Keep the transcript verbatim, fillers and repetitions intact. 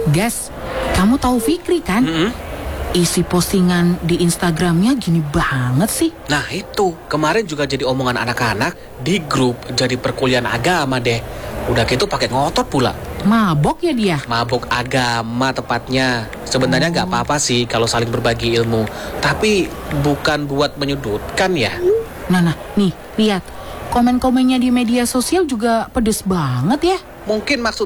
Gas, kamu tahu Fikri kan? Mm-hmm. Isi postingan di Instagramnya gini banget sih. Nah itu, kemarin juga jadi omongan anak-anak di grup jadi perkuliahan agama deh. Udah gitu pakai ngotot pula. Mabok ya dia? Mabok agama tepatnya. Sebenarnya nggak oh. apa-apa sih kalau saling berbagi ilmu. Tapi bukan buat menyudutkan ya. Nah, nah, nih, lihat. Komen-komennya di media sosial juga pedes banget ya. Mungkin maksud